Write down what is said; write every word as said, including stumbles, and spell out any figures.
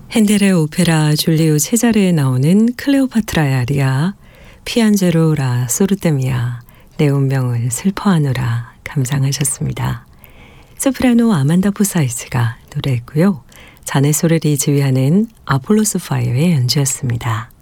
핸델의 오페라 줄리오 체자르에 나오는 클레오파트라의 아리아 피안제로 라 소르테미아 내 운명을 슬퍼하노라 감상하셨습니다. 소프라노 아만다 포사이즈가 노래했고요. 자네 소렐이 지휘하는 아폴로스 파이어의 연주였습니다.